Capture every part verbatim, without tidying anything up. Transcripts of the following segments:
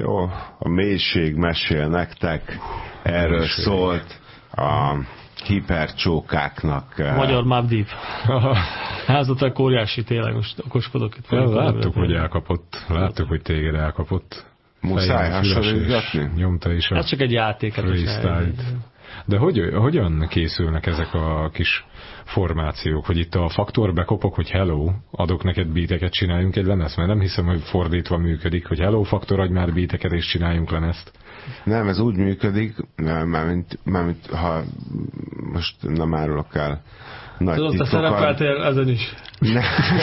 Jó, a mélység mesél nektek, erről mélység. Szólt a hipercsókáknak. Magyar Mavdeep. Házatok óriási, tényleg most okoskodok itt. Ja, láttuk, hogy elkapott. Láttuk, hogy téged elkapott. Muszáj hasonlítgatni? Nyomta is a ez csak egy játék. De hogy, hogyan készülnek ezek a kis formációk, hogy itt a faktor bekopok, hogy hello, adok neked beateket, csináljunk egy lemezt, mert nem hiszem, hogy fordítva működik, hogy hello faktor, adj már beateket és csináljunk lemezt. Nem, ez úgy működik, mármint, mármint ha most nem árulok el nagy tudod, titkokat. Te szerepeltél ezen is. Ne.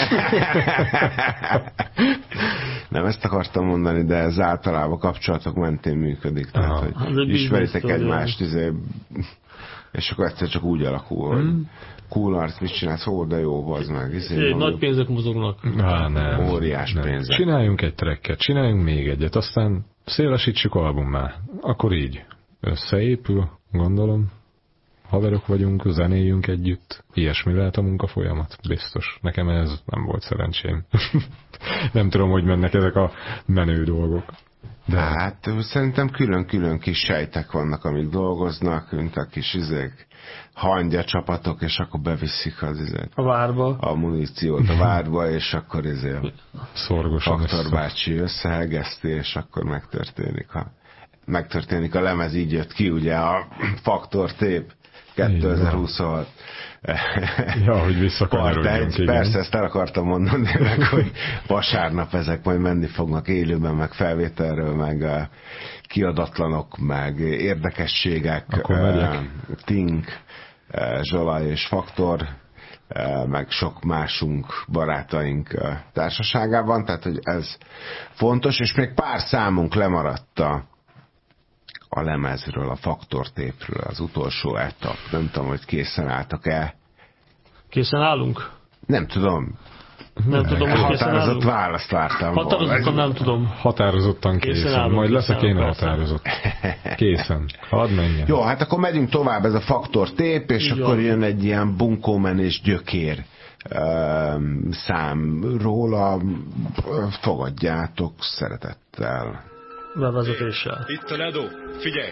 Nem ezt akartam mondani, de ez általában kapcsolatok mentén működik. Tehát, aha, hogy ismeritek egymást, izé, és akkor egyszer csak úgy alakul, hmm. hogy cool arc, mit csinálsz, ó, de jó, az meg. Izé, nagy mondjuk, pénzek mozognak. Há, nem. Óriás nem. pénzek. Csináljunk egy tracket, csináljunk még egyet, aztán szélesítsük albummá. Akkor így összeépül, gondolom. Haverok vagyunk, zenéljünk együtt. Ilyesmi lehet a munkafolyamat. Biztos. Nekem ez nem volt szerencsém. Nem tudom, hogy mennek ezek a menő dolgok. De hát szerintem külön-külön kis sejtek vannak, amik dolgoznak, mint a kis izék, hangya csapatok, és akkor beviszik az izék. A várba. A muníciót a várba, és akkor izé szorgosan Faktor össze. bácsi összehegeszti, és akkor megtörténik a, megtörténik a lemez, így jött ki, ugye a Faktor Tép kétezer-huszonhat. Ja, hogy visszakanyarodjunk. Persze, ezt el akartam mondani meg, hogy vasárnap ezek majd menni fognak élőben, meg felvételről, meg kiadatlanok, meg érdekességek. Akkor Tink, Zsola és Faktor, meg sok másunk, barátaink társaságában, tehát hogy ez fontos, és még pár számunk lemaradt a a lemezről, a Faktor Tépről, az utolsó etap. Nem tudom, hogy készen álltak-e. Készen állunk? Nem tudom. Nem nem tudom, hogy készen állunk. Határozott választ vártam. Határozottan nem tudom. Határozottan készen. készen állunk, Majd leszek én határozott. Készen. Hadd menjen. Jó, hát akkor megyünk tovább, ez a Faktor Tép, és így akkor jön egy ilyen bunkómen és gyökér um, szám róla. Fogadjátok szeretettel. Bevezetéssel. Itt a Ledo, figyelj!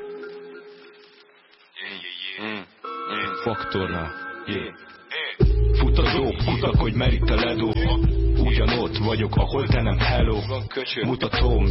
Faktornál. Futazó, kutakodj, mert itt a Ledo. Ugyanott vagyok, ahol te nem, hello. Mutatom,